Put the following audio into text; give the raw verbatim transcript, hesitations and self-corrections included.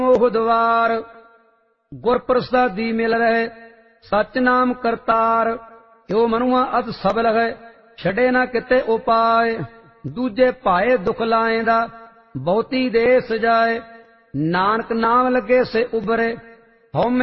मोह द्वार गुर प्रसादी मिल रहे सच नाम करतार। यो मनुआ अत सबल है छड़े ना किते उपाय। दूजे पाए दुख लाएंदा बहुती देस जाए। नानक नाम लगे से उबरे हਉ